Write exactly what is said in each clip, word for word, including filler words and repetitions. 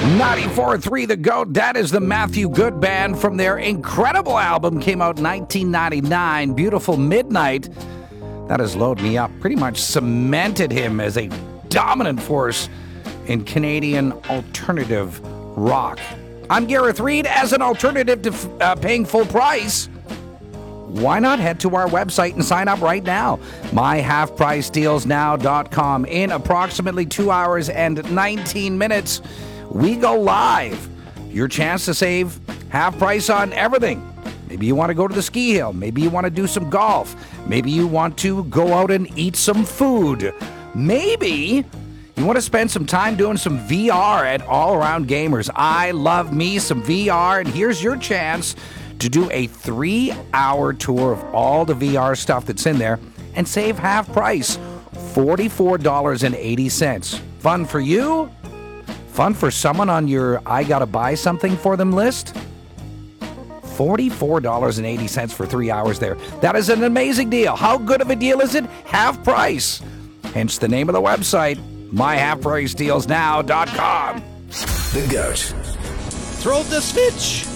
ninety-four point three The GOAT. That is the Matthew Good Band from their incredible album. Came out in nineteen ninety-nine. Beautiful Midnight. That has Load Me Up. Pretty much cemented him as a dominant force in Canadian alternative rock. I'm Gareth Reed. As an alternative to uh, paying full price, why not head to our website and sign up right now? my half price deals now dot com. In approximately two hours and nineteen minutes, we go live. Your chance to save half price on everything. Maybe you want to go to the ski hill. Maybe you want to do some golf. Maybe you want to go out and eat some food. Maybe you want to spend some time doing some V R at All Around Gamers. I love me some V R, and here's your chance to do a three-hour tour of all the V R stuff that's in there and save half price, forty-four dollars and eighty cents. Fun for you? Fun for someone on your I gotta buy something for them list? forty-four dollars and eighty cents for three hours there. That is an amazing deal. How good of a deal is it? Half price. Hence the name of the website, my half price deals now dot com. The GOAT. Throw the switch!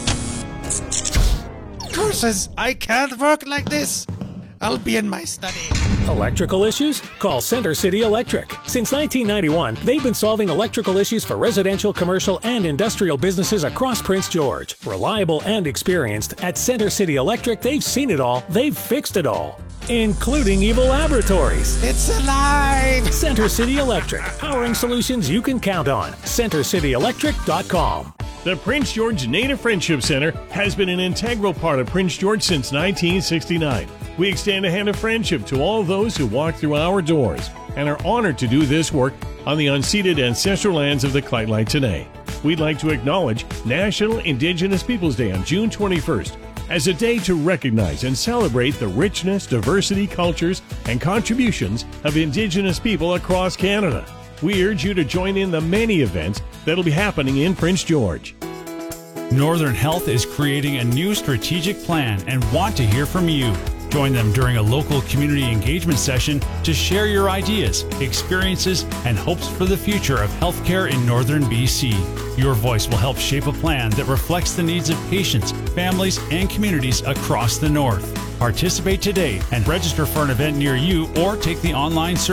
Curses, I can't work like this. I'll be in my study. Electrical issues? Call Center City Electric. Since nineteen ninety-one, they've been solving electrical issues for residential, commercial, and industrial businesses across Prince George. Reliable and experienced, at Center City Electric, they've seen it all, they've fixed it all, including evil laboratories. It's alive! Center City Electric, powering solutions you can count on. center city electric dot com. The Prince George Native Friendship Center has been an integral part of Prince George since nineteen sixty-nine. We extend a hand of friendship to all those who walk through our doors and are honored to do this work on the unceded ancestral lands of the Lheidli T'enneh. We'd like to acknowledge National Indigenous Peoples Day on June twenty-first as a day to recognize and celebrate the richness, diversity, cultures, and contributions of Indigenous people across Canada. We urge you to join in the many events that'll be happening in Prince George. Northern Health is creating a new strategic plan and want to hear from you. Join them during a local community engagement session to share your ideas, experiences, and hopes for the future of healthcare in Northern B C. Your voice will help shape a plan that reflects the needs of patients, families, and communities across the North. Participate today and register for an event near you or take the online survey.